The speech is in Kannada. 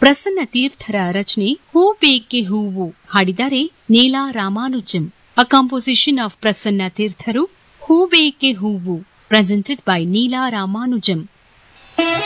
ಪ್ರಸನ್ನ ತೀರ್ಥರ ರಚನೆ ಹೂ ಬೇಕೆ ಹೂವು. ಹಾಡಿದ್ದಾರೆ ನೀಲಾ ರಾಮಾನುಜಂ. ಅ ಕಾಂಪೋಸಿಷನ್ ಆಫ್ ಪ್ರಸನ್ನ ತೀರ್ಥರು. ಹೂ ಬೇಕೆ ಹೂವು. Presented by Neela Ramanujam.